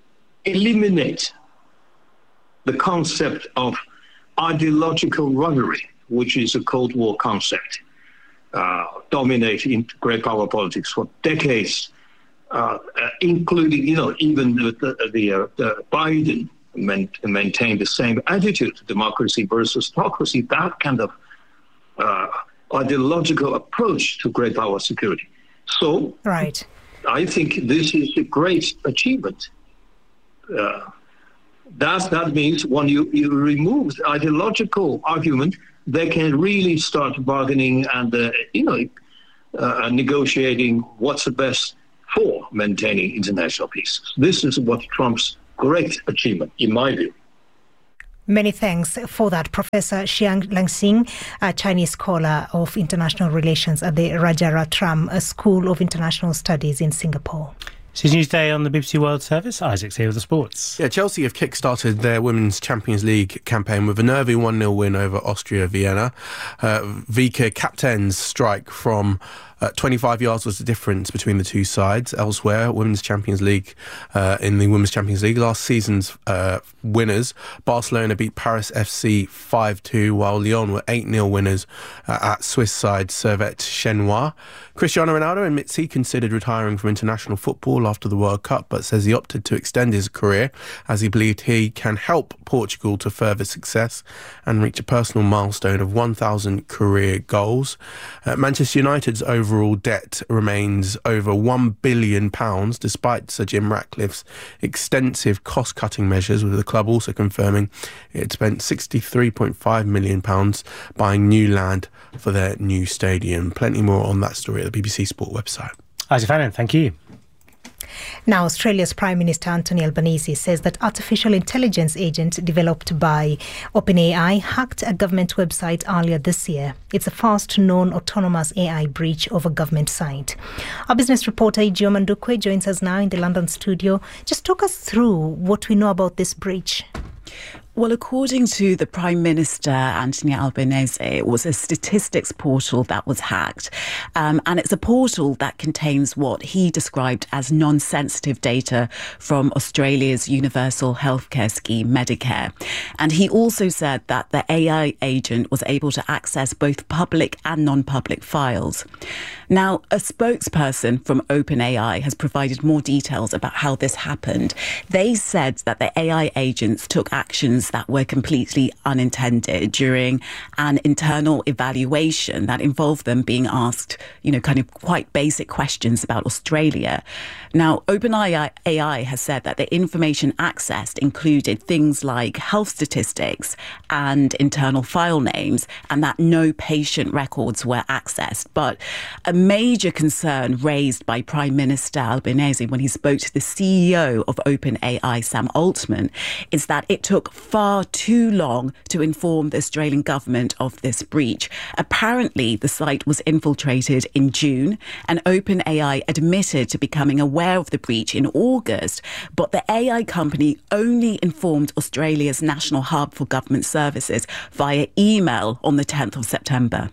eliminate the concept of ideological rivalry, which is a Cold War concept, uh, dominating great power politics for decades, uh, uh, including, you know, even the, the, the, uh, the Biden man, maintained the same attitude, democracy versus autocracy, that kind of uh, ideological approach to great power security. So right. I think this is a great achievement. Uh, that, that means when you, you remove the ideological argument, they can really start bargaining and, uh, you know, uh, negotiating what's the best for maintaining international peace. This is what Trump's great achievement, in my view. Many thanks for that, Professor Xiang Langxing, a Chinese scholar of international relations at the Rajaratnam School of International Studies in Singapore. It's Newsday on the B B C World Service. Isaac's here with the sports. Yeah, Chelsea have kick-started their Women's Champions League campaign with a nervy one nil win over Austria Vienna. Uh, Vika captain's strike from Uh, twenty-five yards was the difference between the two sides. Elsewhere, Women's Champions League, uh, in the Women's Champions League, last season's uh, winners, Barcelona beat Paris F C five two, while Lyon were eight nil winners uh, at Swiss side Servette Chenois. Cristiano Ronaldo admits he considered retiring from international football after the World Cup, but says he opted to extend his career as he believed he can help Portugal to further success and reach a personal milestone of one thousand career goals. Uh, Manchester United's over Overall debt remains over one billion pounds despite Sir Jim Ratcliffe's extensive cost-cutting measures, with the club also confirming it had spent sixty-three point five million pounds buying new land for their new stadium. Plenty more on that story at the B B C Sport website. Isaac Fannin, thank you. Now, Australia's Prime Minister Anthony Albanese says that artificial intelligence agent developed by OpenAI hacked a government website earlier this year. It's the first known autonomous A I breach of a government site. Our business reporter Ijio Mandukwe joins us now in the London studio. Just talk us through what we know about this breach. Well, according to the Prime Minister, Anthony Albanese, it was a statistics portal that was hacked. Um, and it's a portal that contains what he described as non-sensitive data from Australia's universal healthcare scheme, Medicare. And he also said that the A I agent was able to access both public and non-public files. Now, a spokesperson from OpenAI has provided more details about how this happened. They said that the A I agents took actions that were completely unintended during an internal evaluation that involved them being asked, you know, kind of quite basic questions about Australia. Now, OpenAI has said that the information accessed included things like health statistics and internal file names, and that no patient records were accessed. But a major concern raised by Prime Minister Albanese when he spoke to the C E O of OpenAI, Sam Altman, is that it took far too long to inform the Australian government of this breach. Apparently, the site was infiltrated in June, and OpenAI admitted to becoming aware of the breach in August, but the A I company only informed Australia's National Hub for Government Services via email on the tenth of September.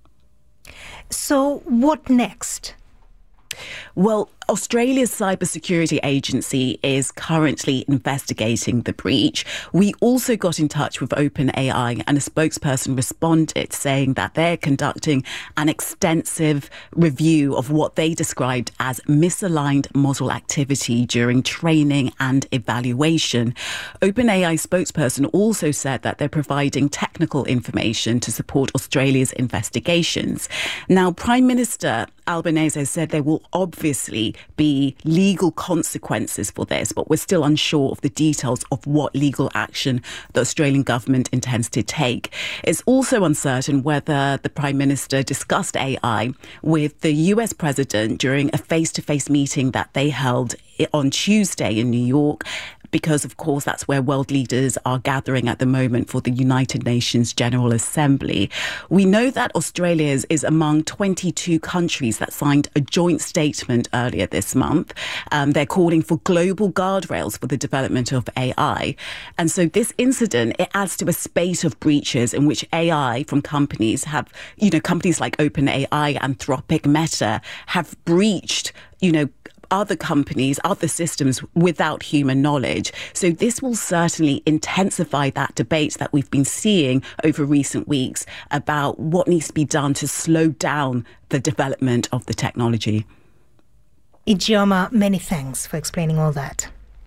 So what next? Well, Australia's cybersecurity agency is currently investigating the breach. We also got in touch with OpenAI, and a spokesperson responded saying that they're conducting an extensive review of what they described as misaligned model activity during training and evaluation. OpenAI spokesperson also said that they're providing technical information to support Australia's investigations. Now, Prime Minister Albanese said there will obviously be legal consequences for this, but we're still unsure of the details of what legal action the Australian government intends to take. It's also uncertain whether the Prime Minister discussed A I with the U S President during a face-to-face meeting that they held on Tuesday in New York. because, of course, that's where world leaders are gathering at the moment for the United Nations General Assembly. We know that Australia is, is among twenty-two countries that signed a joint statement earlier this month. Um, they're calling for global guardrails for the development of A I. And so this incident, it adds to a spate of breaches in which A I from companies have, you know, companies like OpenAI, Anthropic, Meta have breached, you know, other companies, other systems without human knowledge. So this will certainly intensify that debate that we've been seeing over recent weeks about what needs to be done to slow down the development of the technology. Ijeoma, many thanks for explaining all that.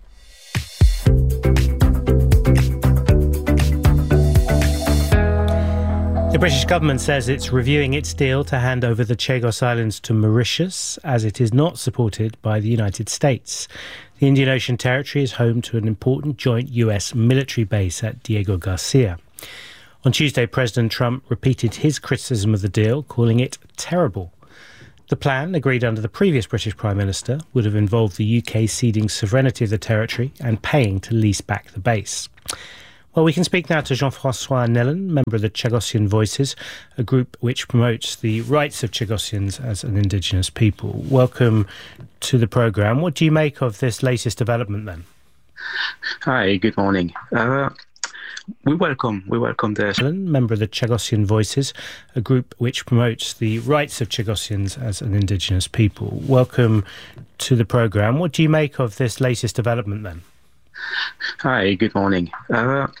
The British government says it's reviewing its deal to hand over the Chagos Islands to Mauritius, as it is not supported by the United States. The Indian Ocean Territory is home to an important joint U S military base at Diego Garcia. On Tuesday, President Trump repeated his criticism of the deal, calling it terrible. The plan, agreed under the previous British Prime Minister, would have involved the U K ceding sovereignty of the territory and paying to lease back the base. Well, we can speak now to Jean-François Nellen, member of the Chagosian Voices, a group which promotes the rights of Chagosians as an indigenous people. Welcome to the programme. What do you make of this latest development then? Hi, good morning. Uh, we welcome, we welcome the... Member of the Chagosian Voices, a group which promotes the rights of Chagosians as an indigenous people. Welcome to the programme. What do you make of this latest development then? Hi, good morning. Uh,